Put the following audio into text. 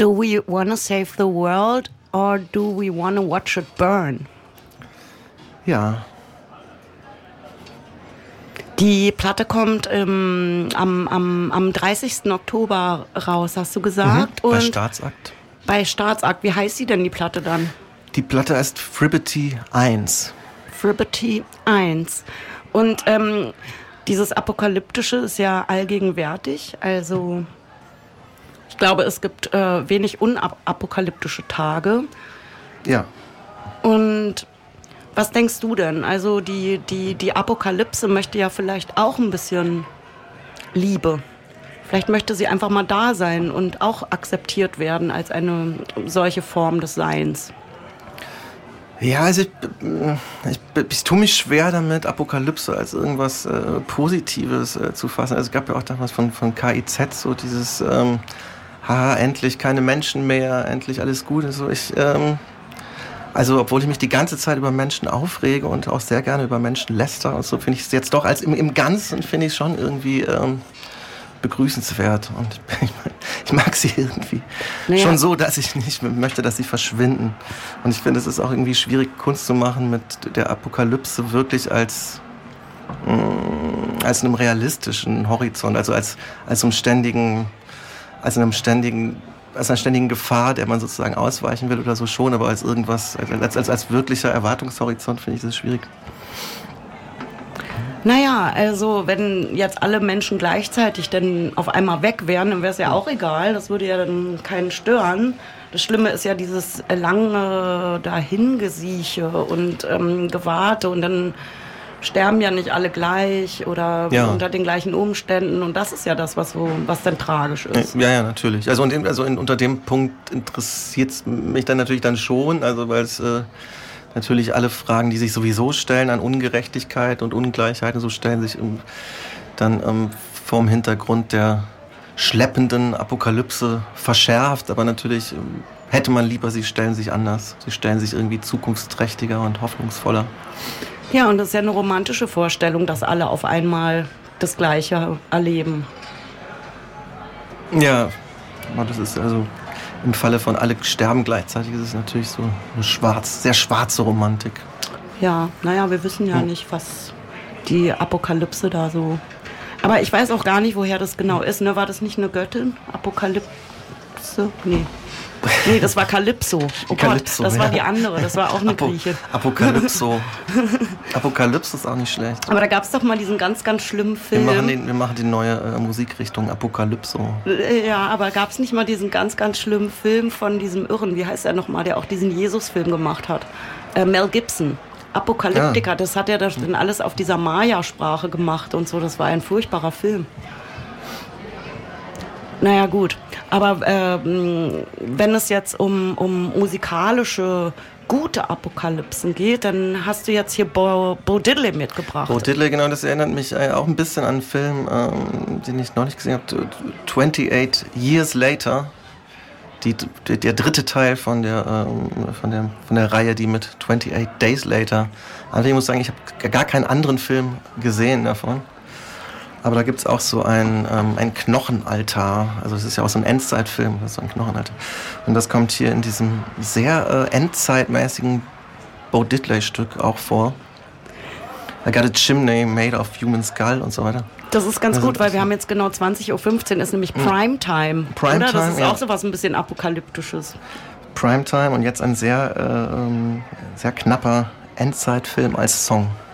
Do we wanna save the world or do we wanna watch it burn? Ja. Die Platte kommt am 30. Oktober raus, hast du gesagt? Bei Staatsakt. Bei Staatsakt. Wie heißt sie denn, die Platte dann? Die Platte heißt Fribbity 1. Fribbity 1. Und dieses Apokalyptische ist ja allgegenwärtig. Also ich glaube, es gibt wenig unapokalyptische Tage. Ja. Und was denkst du denn? Also die Apokalypse möchte ja vielleicht auch ein bisschen Liebe. Vielleicht möchte sie einfach mal da sein und auch akzeptiert werden als eine solche Form des Seins. Ja, also ich tue mich schwer damit, Apokalypse als irgendwas Positives zu fassen. Also es gab ja auch damals von KIZ so dieses endlich keine Menschen mehr, endlich alles gut und so. Also obwohl ich mich die ganze Zeit über Menschen aufrege und auch sehr gerne über Menschen läster und so, finde ich es jetzt doch als im Ganzen finde ich schon irgendwie begrüßenswert und ich mag sie irgendwie schon so, dass ich nicht möchte, dass sie verschwinden. Und ich finde, es ist auch irgendwie schwierig, Kunst zu machen mit der Apokalypse wirklich als einem realistischen Horizont, also als einer ständigen Gefahr, der man sozusagen ausweichen will oder so schon, aber als irgendwas, als wirklicher Erwartungshorizont finde ich das schwierig. Naja, also wenn jetzt alle Menschen gleichzeitig dann auf einmal weg wären, dann wäre es ja auch egal. Das würde ja dann keinen stören. Das Schlimme ist ja dieses lange Dahingesieche und Gewarte und dann sterben ja nicht alle gleich oder unter den gleichen Umständen und das ist ja das, was dann tragisch ist. Ja, natürlich. Also unter dem Punkt interessiert es mich dann natürlich dann schon, also weil es natürlich alle Fragen, die sich sowieso stellen an Ungerechtigkeit und Ungleichheit und so stellen sich dann vorm Hintergrund der schleppenden Apokalypse verschärft, aber natürlich hätte man lieber, sie stellen sich anders, sie stellen sich irgendwie zukunftsträchtiger und hoffnungsvoller. Ja, und das ist ja eine romantische Vorstellung, dass alle auf einmal das Gleiche erleben. Ja, das ist also im Falle von alle sterben gleichzeitig, ist es natürlich so eine sehr schwarze Romantik. Ja, naja, wir wissen ja nicht, was die Apokalypse da so... Aber ich weiß auch gar nicht, woher das genau ist. Ne? War das nicht eine Göttin? Apokalypse? Nee, das war Kalypso. Oh Kalypso, Gott, das war die andere. Das war auch eine Grieche. Apokalypso. Apokalypse ist auch nicht schlecht. Aber da gab es doch mal diesen ganz, ganz schlimmen Film. Wir machen die neue Musikrichtung Apokalypso. Ja, aber gab es nicht mal diesen ganz, ganz schlimmen Film von diesem Irren, wie heißt er nochmal, der auch diesen Jesus-Film gemacht hat? Mel Gibson. Apokalyptika, das hat er dann alles auf dieser Maya-Sprache gemacht und so. Das war ein furchtbarer Film. Naja, gut. Aber wenn es jetzt um musikalische, gute Apokalypsen geht, dann hast du jetzt hier Bo Diddley mitgebracht. Bo Diddley, genau, das erinnert mich auch ein bisschen an einen Film, den ich noch nicht gesehen habe, 28 Years Later. Der dritte Teil von der Reihe, die mit 28 Days Later. Also ich muss sagen, ich habe gar keinen anderen Film gesehen davon. Aber da gibt es auch so ein Knochenaltar. Also es ist ja auch so ein Endzeitfilm, das ist so ein Knochenaltar. Und das kommt hier in diesem sehr endzeitmäßigen Bo Diddley-Stück auch vor. I got a chimney made of human skull und so weiter. Das ist ganz gut, weil wir haben jetzt genau 20.15 Uhr, ist nämlich Primetime. Oder? Das ist auch so was ein bisschen Apokalyptisches. Primetime und jetzt ein sehr, sehr knapper Endzeitfilm als Song.